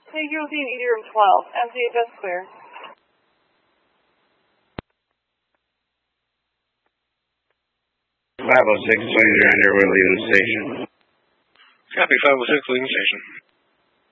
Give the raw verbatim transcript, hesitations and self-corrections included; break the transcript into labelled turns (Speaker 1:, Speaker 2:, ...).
Speaker 1: Hey, Geraldine, E D room twelve. M C H S clear.
Speaker 2: five oh six, twenty-three hundred, we're leaving the station.
Speaker 3: Copy, five oh six, leaving the station.